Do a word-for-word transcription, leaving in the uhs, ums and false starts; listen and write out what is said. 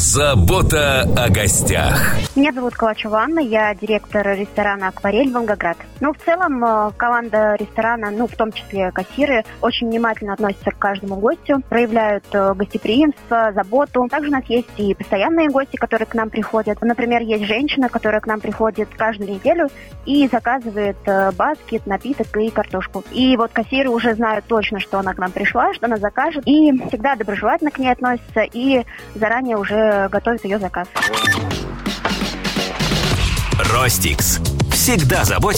Забота о гостях. Меня зовут Калачева Анна, я директор ресторана «Акварель» Волгоград. Ну, в целом, команда ресторана, ну, в том числе кассиры, очень внимательно относятся к каждому гостю, проявляют гостеприимство, заботу. Также у нас есть и постоянные гости, которые к нам приходят. Например, есть женщина, которая к нам приходит каждую неделю и заказывает баскет, напиток и картошку. И вот кассиры уже знают точно, что она к нам пришла, что она закажет, и всегда доброжелательно к ней относятся и заранее уже готовят ее заказ. Ростикс. Всегда заботится